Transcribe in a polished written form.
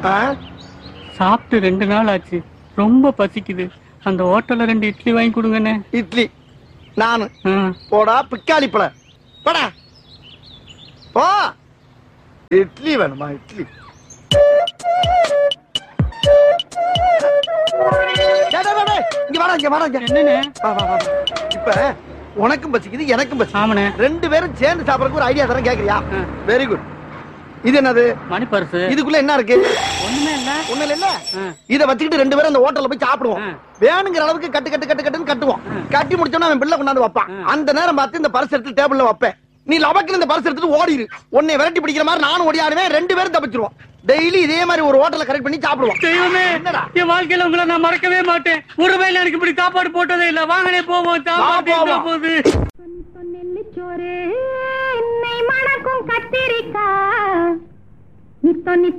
சாப்பிட்டு 2 நாள் ஆச்சு, ரொம்ப பசிக்குது. அந்த ஹோட்டல்ல 2 இட்லி வாங்கி கொடுங்கண்ணே. இட்லி நானு போடா பிக்காளி பழ போடா போ. இட்லி வேணுமா? இட்லி இப்ப உனக்கும் பசிக்குது எனக்கும் பசி. 2 பேரும் சேர்ந்து சாப்பிடறதுக்கு ஒரு ஐடியா தரேன், கேக்குறியா? Very good. இது என்னது? மணி பர்ஸ். இதுக்குள்ள என்ன இருக்கு? ஒண்ணுமே இல்ல. ஒண்ணும் இல்ல. இத வச்சுக்கிட்டு 2 பேரும் அந்த ஹோட்டல்ல போய் சாப்பிடுவோம். வேணுங்கிற அளவுக்கு கட்டு கட்டு கட்டு கட்டுன்னு கட்டுவோம். கட்டி முடிச்சோன்னா அவன் பிள்ளை கொண்டாந்து வைப்பான். அந்த நேரம் பார்த்து இந்த பர்ஸ் எடுத்து டேபிள்ல வைப்பேன். நீ லபக்குன்னு இந்த பர்ஸ் எடுத்துட்டு ஓடிரு. உன்னை விரட்டி பிடிக்கிற மாதிரி நானும் ஓடியாடுவேன். 2 பேரும் தப்பிச்சிருவோம். டெய்லி இதே மாதிரி ஒரு ஹோட்டல்ல கரெக்ட் பண்ணி சாப்பிடுவோம். தெய்வமே, என் வாழ்க்கையில உங்களை நான் மறக்கவே மாட்டேன். ஒருவேளை எனக்கு இப்படி சாப்பாடு போட்டதே இல்ல. வாங்கனே போவோம். போகுது நெல்லிச்சோறு மணக்கும் கத்திரிக்காய்